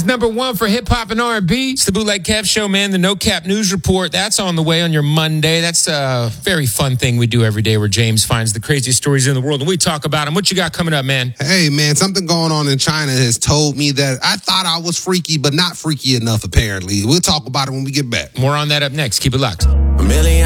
number one for hip hop and R&B. It's the Bootleg Kev Show, man. The No Cap News Report. That's on the way on your Monday. That's a very fun thing we do every day where James finds the craziest stories in the world and we talk about them. What you got coming up, man? Hey, man, something going on in China has told me that I thought I was freaky, but not freaky enough, apparently. We'll talk about it when we get back. More on that up next. Keep it locked. A million